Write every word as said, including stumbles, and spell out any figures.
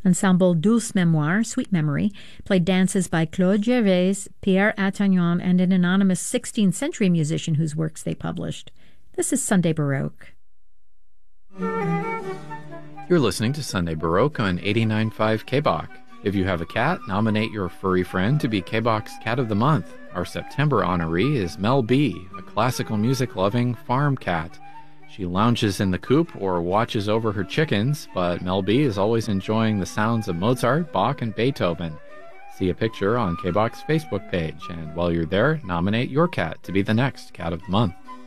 Ensemble Douce Mémoire, Sweet Memory, played dances by Claude Gervais, Pierre Attagnon, and an anonymous sixteenth century musician whose works they published. This is Sunday Baroque. You're listening to Sunday Baroque on eighty-nine point five K B O C. If you have a cat, nominate your furry friend to be K B O C's Cat of the Month. Our September honoree is Mel B, a classical music-loving farm cat. She lounges in the coop or watches over her chickens, but Mel B is always enjoying the sounds of Mozart, Bach, and Beethoven. See a picture on K B O C's Facebook page, and while you're there, nominate your cat to be the next Cat of the Month.